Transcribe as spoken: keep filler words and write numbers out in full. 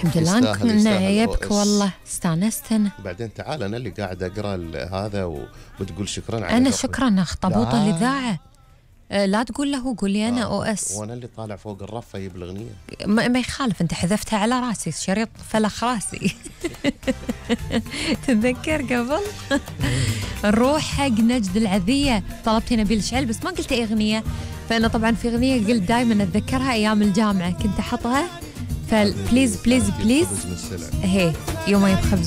الحمد لله انك من عيبك والله استانست انا. بعدين تعال انا اللي قاعد اقرا هذا وبتقول شكرا على انا شكرا اخطبوط الاذاعه. لا تقول له قول لي انا او اس. وانا اللي طالع فوق الرف يجيب الاغنيه. ما, ما يخالف انت حذفتها على راسي شريط فلخ راسي. تتذكر قبل نروح حق نجد العذيه طلبتي نبيل شعل بس ما قلت اي اغنيه. فانا طبعا في اغنيه قلت دائما اتذكرها ايام الجامعه كنت احطها فبليز بليز بليز هي يوم ما يبخبز